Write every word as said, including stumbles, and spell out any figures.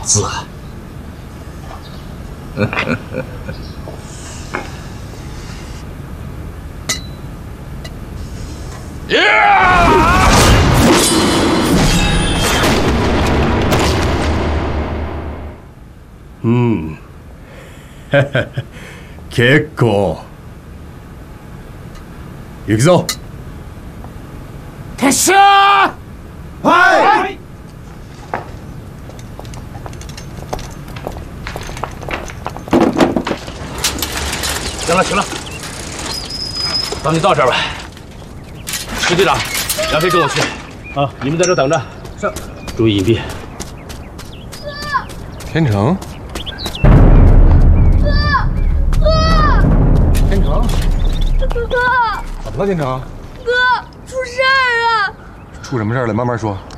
子。 うん。結構。行くぞ。 撤収。 はい。 行了行了，咱们就到这儿吧。石队长，杨飞跟我去。啊，你们在这等着。是。注意隐蔽。 天成。 天成， 哥， 怎么了？天成， 哥，出事儿了！ 出什么事儿了？慢慢说。